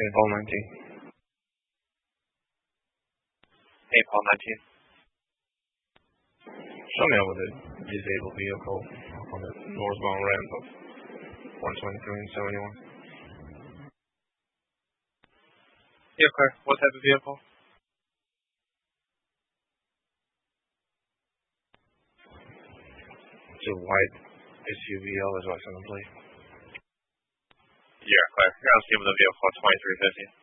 Paul 19. Hey, Paul 19. Show me over the disabled vehicle on the northbound ramp of 123 and 71. Yeah, clear. What type of vehicle? It's a white SUV, Ellis license plate. Yeah, clear. You're on scene with the vehicle 2350.